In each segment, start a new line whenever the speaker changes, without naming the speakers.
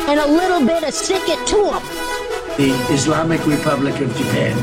and a little bit of stick it to them.
The Islamic Republic of Japan.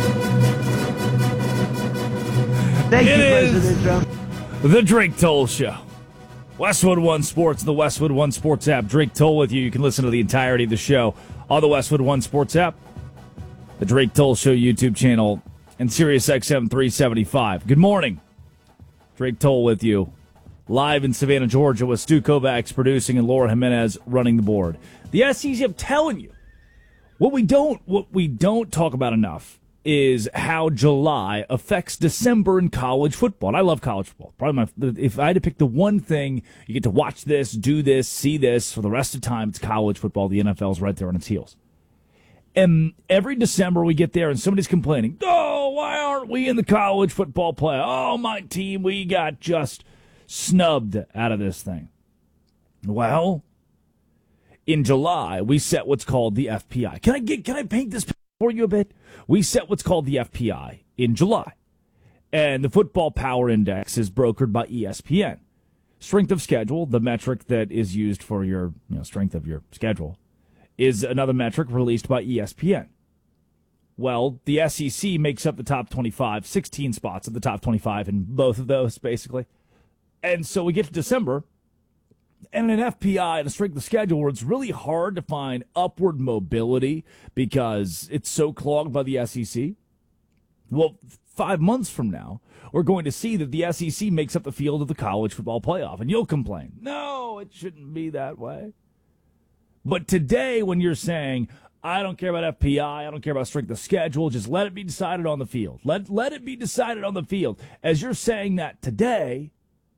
Thank you, President Trump.
The Drake Toll Show. Westwood One Sports, the Westwood One Sports app. Drake Toll with you. You can listen to the entirety of the show on the Westwood One Sports app, the Drake Toll Show YouTube channel, and Sirius XM 375. Good morning. Drake Toll with you. Live in Savannah, Georgia, with Stu Kovacs producing and Laura Jimenez running the board. The SEC, I'm telling you, what we don't talk about enough is how July affects December in college football. And I love college football. If I had to pick the one thing, you get to watch this, do this, see this for the rest of the time, it's college football. The NFL's right there on its heels. And every December we get there and somebody's complaining, oh, why aren't we in the college football play? Oh, my team, we got just snubbed out of this thing. Well, in July, we set what's called the FPI. Can I paint this for you a bit? We set what's called the FPI in July. And the Football Power Index is brokered by ESPN. Strength of schedule, the metric that is used for your strength of your schedule, is another metric released by ESPN. Well, the SEC makes up the top 25, 16 spots of the top 25 in both of those, basically. And so we get to December, and an FPI and a strength of schedule where it's really hard to find upward mobility because it's so clogged by the SEC. Well, 5 months from now, we're going to see that the SEC makes up the field of the college football playoff, and you'll complain. No, it shouldn't be that way. But today, when you're saying, I don't care about FPI, I don't care about strength of schedule, just let it be decided on the field. Let it be decided on the field. As you're saying that today,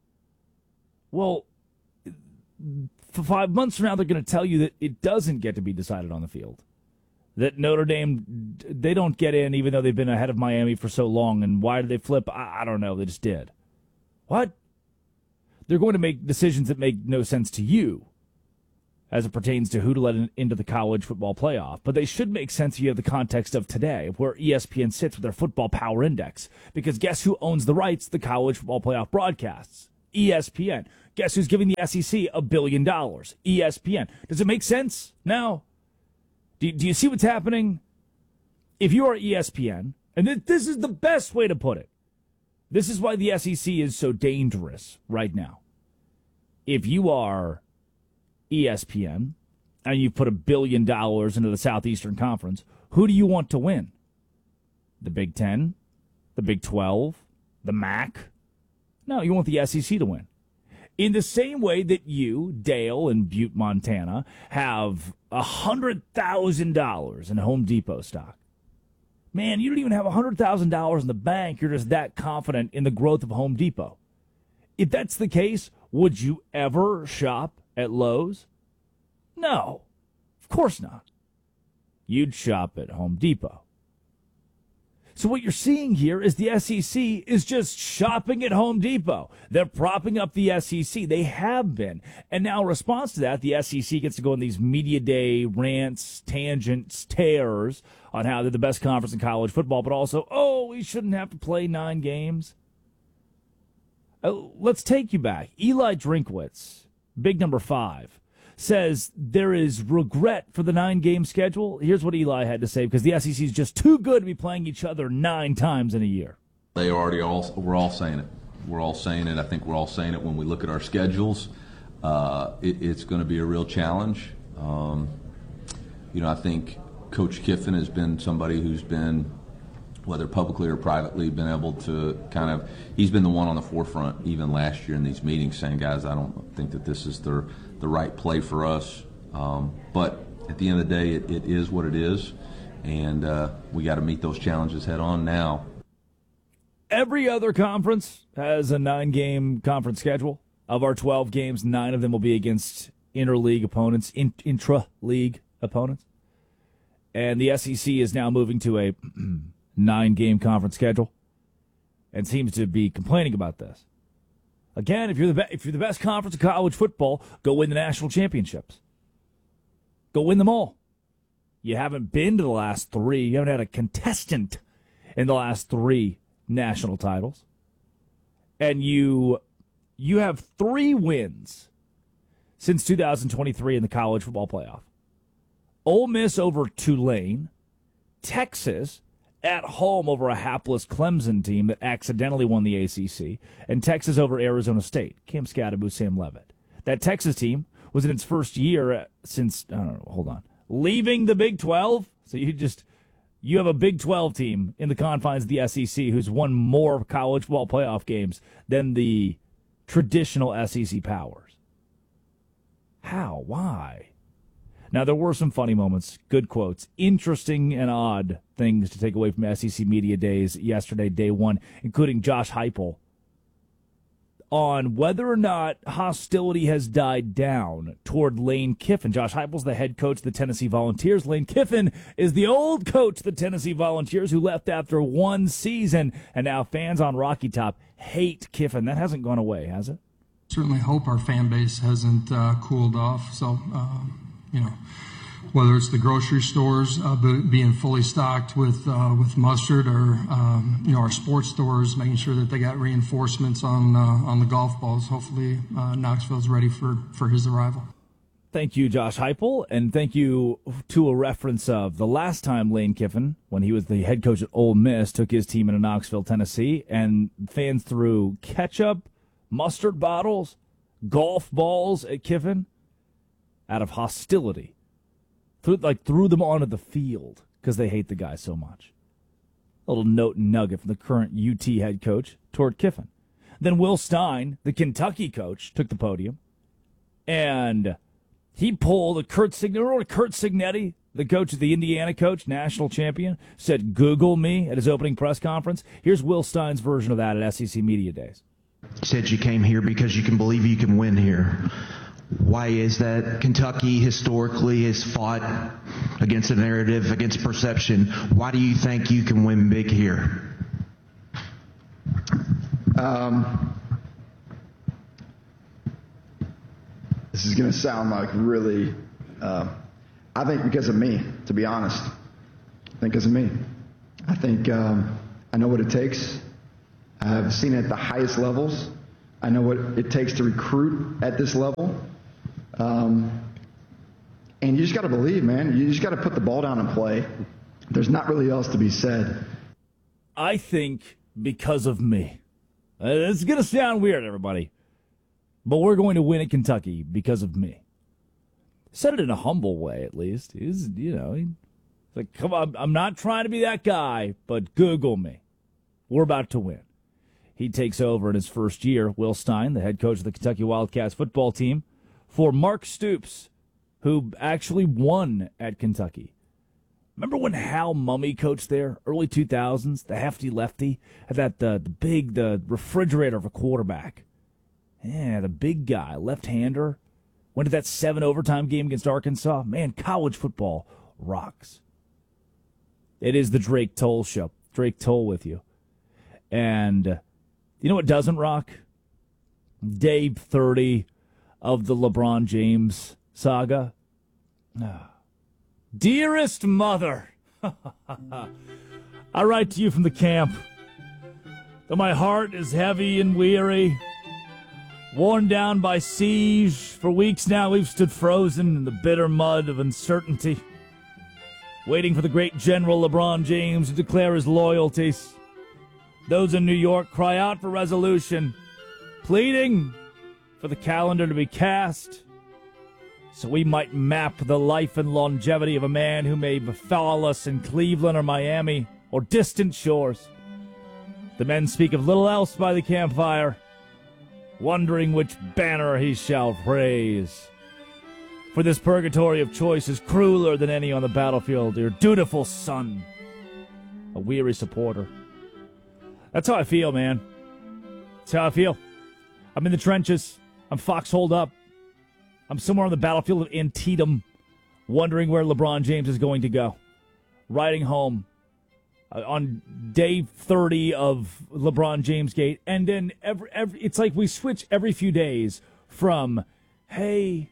well, for 5 months from now, they're going to tell you that it doesn't get to be decided on the field. That Notre Dame, they don't get in even though they've been ahead of Miami for so long. And why did they flip? I don't know. They just did. What? They're going to make decisions that make no sense to you as it pertains to who to let into the college football playoff. But they should make sense if you have the context of today, of where ESPN sits with their Football Power Index. Because guess who owns the rights to the college football playoff broadcasts? ESPN. Guess who's giving the SEC $1 billion? ESPN. Does it make sense? No. Do you see what's happening? If you are ESPN, and this is the best way to put it, this is why the SEC is so dangerous right now. If you are ESPN and you put $1 billion into the Southeastern Conference, who do you want to win? The Big Ten? The Big 12? The MAC? No, you want the SEC to win. In the same way that you, Dale, in Butte, Montana, have $100,000 in Home Depot stock. Man, you don't even have $100,000 in the bank. You're just that confident in the growth of Home Depot. If that's the case, would you ever shop at Lowe's? No, of course not. You'd shop at Home Depot. So what you're seeing here is the SEC is just shopping at Home Depot. They're propping up the SEC. They have been. And now in response to that, the SEC gets to go on these media day rants, tangents, tears on how they're the best conference in college football, but also, we shouldn't have to play 9 games. Let's take you back. Eli Drinkwitz, big number 5, says there is regret for the 9-game schedule. Here's what Eli had to say, because the SEC is just too good to be playing each other 9 times in a year.
We're all saying it. We're all saying it. I think we're all saying it when we look at our schedules. It's going to be a real challenge. I think Coach Kiffin has been somebody who's been, whether publicly or privately, been able to he's been the one on the forefront even last year in these meetings saying, guys, I don't think that this is the right play for us. But at the end of the day, it is what it is, and we got to meet those challenges head on now.
Every other conference has a 9-game conference schedule. Of our 12 games, 9 of them will be against intra-league opponents. And the SEC is now moving to a 9-game conference schedule and seems to be complaining about this. Again, if you're the best conference in college football, go win the national championships. Go win them all. You haven't been to the last 3. You haven't had a contestant in the last 3 national titles. And you have 3 wins since 2023 in the college football playoff. Ole Miss over Tulane, Texas at home over a hapless Clemson team that accidentally won the ACC, and Texas over Arizona State. Cam Scadaboo, Sam Levitt. That Texas team was in its first year since, I don't know, hold on, leaving the Big 12. So you have a Big 12 team in the confines of the SEC who's won more college football playoff games than the traditional SEC powers. How? Why? Now, there were some funny moments, good quotes, interesting and odd things to take away from SEC Media Days yesterday, day one, including Josh Heupel on whether or not hostility has died down toward Lane Kiffin. Josh Heupel's the head coach of the Tennessee Volunteers. Lane Kiffin is the old coach of the Tennessee Volunteers who left after one season, and now fans on Rocky Top hate Kiffin. That hasn't gone away, has it?
Certainly hope our fan base hasn't cooled off. So, whether it's the grocery stores being fully stocked with mustard, or our sports stores making sure that they got reinforcements on the golf balls. Hopefully, Knoxville's ready for his arrival.
Thank you, Josh Heupel, and thank you to a reference of the last time Lane Kiffin, when he was the head coach at Ole Miss, took his team into Knoxville, Tennessee, and fans threw ketchup, mustard bottles, golf balls at Kiffin out of hostility. Threw them onto the field because they hate the guy so much. A little note and nugget from the current UT head coach toward Kiffin. Then Will Stein, the Kentucky coach, took the podium, and he pulled a Curt Cignetti, the coach of the Indiana coach, national champion, said, "Google me" at his opening press conference. Here's Will Stein's version of that at SEC Media Days.
You said you came here because you can believe you can win here. Why is that? Kentucky historically has fought against a narrative, against perception. Why do you think you can win big here?
This is going to sound like really, I think because of me, to be honest. I think because of me. I think I know what it takes. I've seen it at the highest levels. I know what it takes to recruit at this level. And you just got to believe, man. You just got to put the ball down and play. There's not really else to be said.
I think because of me. It's going to sound weird, everybody, but we're going to win at Kentucky because of me. Said it in a humble way, at least. He's like, come on, I'm not trying to be that guy, but Google me. We're about to win. He takes over in his first year, Will Stein, the head coach of the Kentucky Wildcats football team, for Mark Stoops, who actually won at Kentucky. Remember when Hal Mummy coached there, early 2000s, the hefty lefty, had that the refrigerator of a quarterback. Yeah, the big guy, left-hander. Went to that 7 overtime game against Arkansas. Man, college football rocks. It is the Drake Toll Show. Drake Toll with you. And you know what doesn't rock? Day 30 of the LeBron James saga. Dearest mother, I write to you from the camp. Though my heart is heavy and weary, worn down by siege, for weeks now we've stood frozen in the bitter mud of uncertainty, waiting for the great General LeBron James to declare his loyalties. Those in New York cry out for resolution, pleading for the calendar to be cast, so we might map the life and longevity of a man who may befall us in Cleveland or Miami or distant shores. The men speak of little else by the campfire, wondering which banner he shall praise. For this purgatory of choice is crueler than any on the battlefield, your dutiful son, a weary supporter. That's how I feel, man. That's how I feel. I'm in the trenches. I'm foxholed up. I'm somewhere on the battlefield of Antietam, wondering where LeBron James is going to go. Riding home on day 30 of LeBron James Gate, and then it's like we switch every few days from, hey,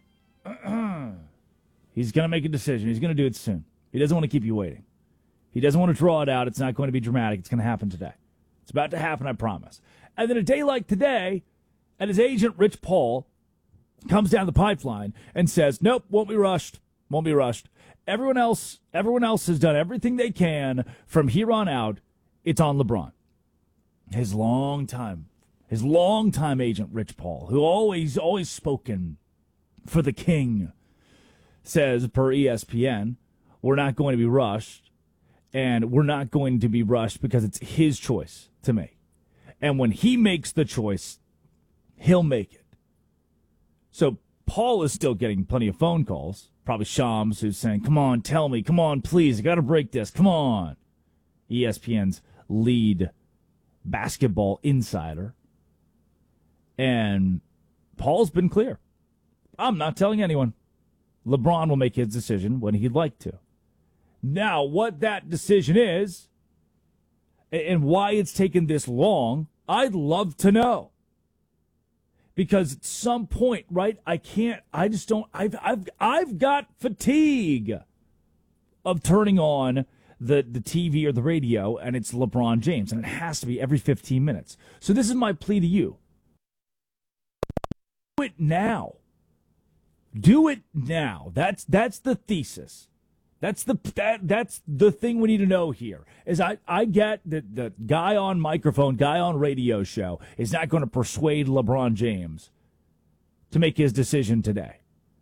he's going to make a decision. He's going to do it soon. He doesn't want to keep you waiting. He doesn't want to draw it out. It's not going to be dramatic. It's going to happen today. It's about to happen, I promise. And then a day like today, and his agent, Rich Paul, comes down the pipeline and says, nope, won't be rushed. Won't be rushed. Everyone else has done everything they can from here on out. It's on LeBron. His longtime agent, Rich Paul, who always spoken for the king, says per ESPN, we're not going to be rushed, and we're not going to be rushed because it's his choice to make. And when he makes the choice, he'll make it. So Paul is still getting plenty of phone calls. Probably Shams, who's saying, come on, tell me. Come on, please. I got to break this. Come on. ESPN's lead basketball insider. And Paul's been clear. I'm not telling anyone. LeBron will make his decision when he'd like to. Now, what that decision is and why it's taken this long, I'd love to know. Because at some point, right, I've got fatigue of turning on the TV or the radio, and it's LeBron James, and it has to be every 15 minutes. So this is my plea to you. Do it now. Do it now. That's the thesis. That's the thing we need to know here. Is I get that the guy on microphone, guy on radio show is not going to persuade LeBron James to make his decision today.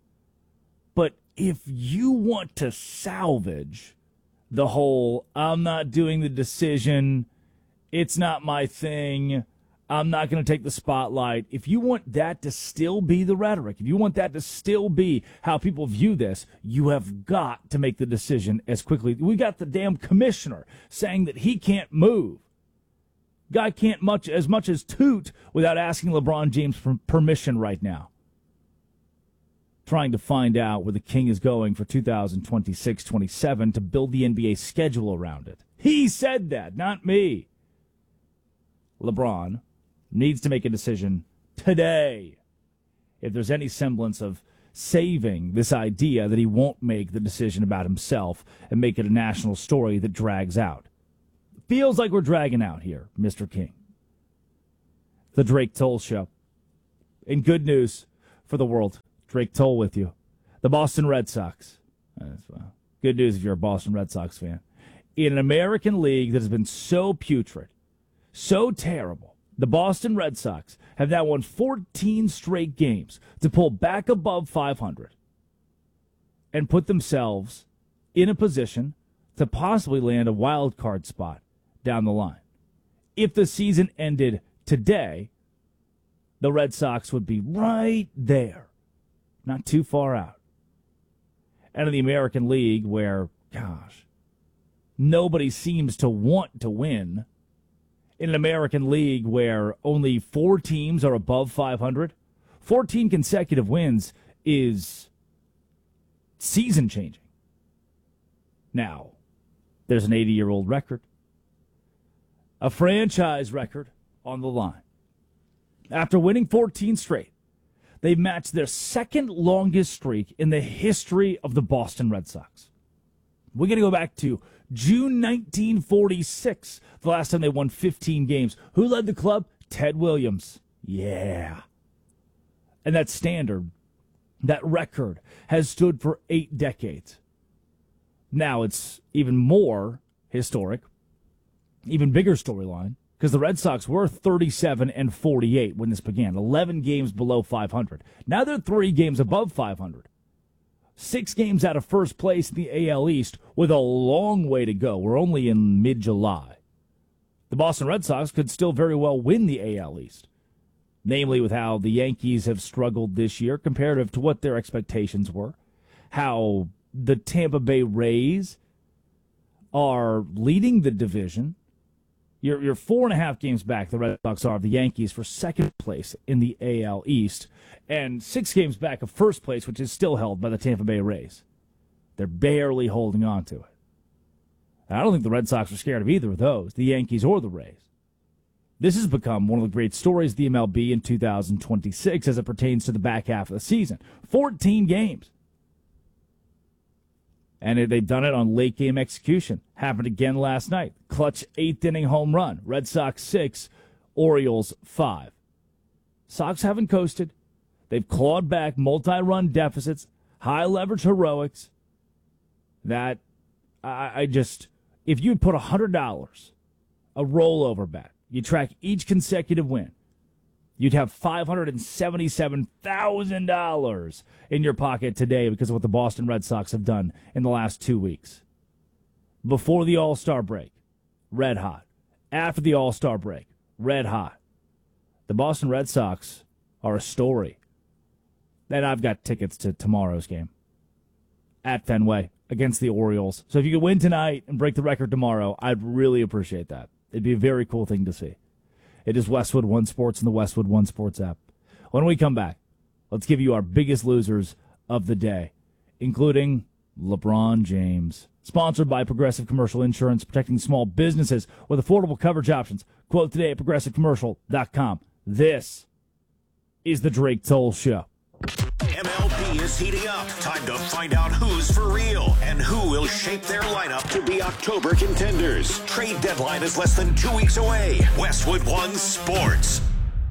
But if you want to salvage the whole, I'm not doing the decision, it's not my thing, I'm not going to take the spotlight. If you want that to still be the rhetoric, if you want that to still be how people view this, you have got to make the decision as quickly. We got the damn commissioner saying that he can't move. Guy can't much as toot without asking LeBron James for permission right now. Trying to find out where the king is going for 2026-27 to build the NBA schedule around it. He said that, not me. LeBron needs to make a decision today if there's any semblance of saving this idea that he won't make the decision about himself and make it a national story that drags out. Feels like we're dragging out here, Mr. King. The Drake Toll Show. And good news for the world. Drake Toll with you. The Boston Red Sox. Good news if you're a Boston Red Sox fan. In an American League that has been so putrid, so terrible, the Boston Red Sox have now won 14 straight games to pull back above 500 and put themselves in a position to possibly land a wild card spot down the line. If the season ended today, the Red Sox would be right there, not too far out. And in the American League where, gosh, nobody seems to want to win, in an American League where only 4 teams are above 500, 14 consecutive wins is season-changing. Now, there's an 80-year-old record, a franchise record on the line. After winning 14 straight, they've matched their second longest streak in the history of the Boston Red Sox. We're going to go back to June 1946, the last time they won 15 games. Who led the club? Ted Williams. Yeah. And that standard, that record, has stood for 8 decades. Now it's even more historic, even bigger storyline, because the Red Sox were 37-48 when this began, 11 games below 500. Now they're 3 games above 500. 6 games out of first place in the AL East with a long way to go. We're only in mid-July. The Boston Red Sox could still very well win the AL East, namely with how the Yankees have struggled this year comparative to what their expectations were, how the Tampa Bay Rays are leading the division. You're 4.5 games back, the Red Sox are, of the Yankees for second place in the AL East, and 6 games back of first place, which is still held by the Tampa Bay Rays. They're barely holding on to it. And I don't think the Red Sox are scared of either of those, the Yankees or the Rays. This has become one of the great stories of the MLB in 2026 as it pertains to the back half of the season. 14 games. And they've done it on late game execution. Happened again last night. Clutch 8th inning home run. Red Sox 6, Orioles 5. Sox haven't coasted. They've clawed back multi-run deficits, high leverage heroics, that I just, if you put $100, a rollover bet, you track each consecutive win, you'd have $577,000 in your pocket today because of what the Boston Red Sox have done in the last 2 weeks. Before the All-Star break, red hot. After the All-Star break, red hot. The Boston Red Sox are a story. And I've got tickets to tomorrow's game at Fenway against the Orioles. So if you could win tonight and break the record tomorrow, I'd really appreciate that. It'd be a very cool thing to see. It is Westwood One Sports and the Westwood One Sports app. When we come back, let's give you our biggest losers of the day, including LeBron James. Sponsored by Progressive Commercial Insurance, protecting small businesses with affordable coverage options. Quote today at progressivecommercial.com. This is the Drake Toll Show.
MLB is heating up. Time to find out who's for real and who will shape their lineup to be October contenders. Trade deadline is less than 2 weeks away. Westwood One Sports.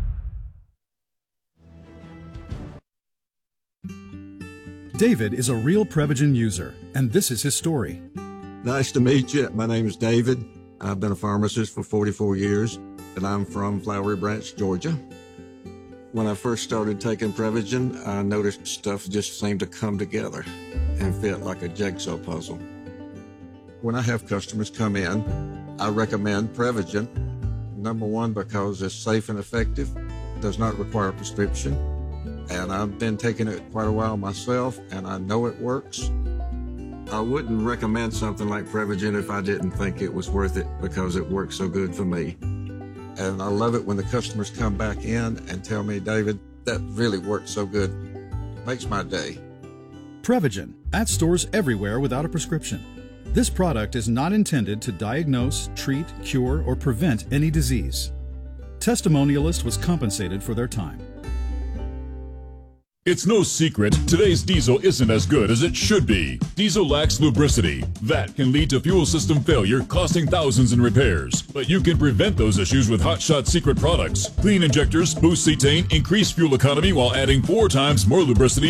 David is a real Prevagen user, and this is his story.
Nice to meet you. My name is David. I've been a pharmacist for 44 years, and I'm from Flowery Branch, Georgia. When I first started taking Prevagen, I noticed stuff just seemed to come together and fit like a jigsaw puzzle. When I have customers come in, I recommend Prevagen. Number one, because it's safe and effective, does not require a prescription, and I've been taking it quite a while myself, and I know it works. I wouldn't recommend something like Prevagen if I didn't think it was worth it because it works so good for me. And I love it when the customers come back in and tell me, David, that really worked so good. Makes my day.
Prevagen, at stores everywhere without a prescription. This product is not intended to diagnose, treat, cure, or prevent any disease. Testimonialist was compensated for their time.
It's no secret, today's diesel isn't as good as it should be. Diesel lacks lubricity. That can lead to fuel system failure, costing thousands in repairs. But you can prevent those issues with Hot Shot Secret products. Clean injectors, boost cetane, increase fuel economy while adding 4 times more lubricity